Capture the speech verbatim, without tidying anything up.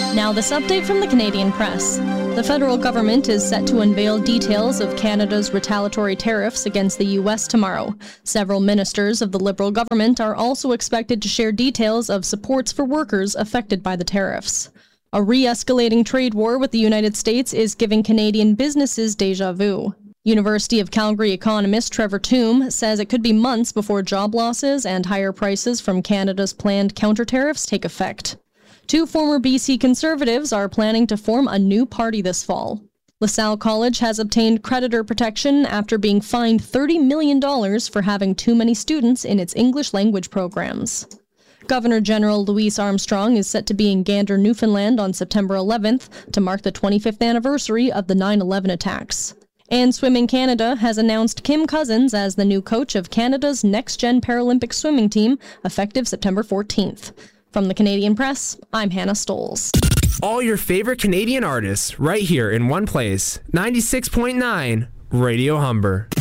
Now this update from the Canadian Press. The federal government is set to unveil details of Canada's retaliatory tariffs against the U S tomorrow. Several ministers of the Liberal government are also expected to share details of supports for workers affected by the tariffs. A re-escalating trade war with the United States is giving Canadian businesses déjà vu. University of Calgary economist Trevor Tombe says it could be months before job losses and higher prices from Canada's planned counter-tariffs take effect. Two former B C Conservatives are planning to form a new party this fall. LaSalle College has obtained creditor protection after being fined thirty million dollars for having too many students in its English language programs. Governor General Louise Armstrong is set to be in Gander, Newfoundland on September eleventh to mark the twenty-fifth anniversary of the nine eleven attacks. And Swimming Canada has announced Kim Cousins as the new coach of Canada's next-gen Paralympic swimming team, effective September fourteenth. From the Canadian Press, I'm Hannah Stoles. All your favorite Canadian artists right here in one place. ninety-six point nine Radio Humber.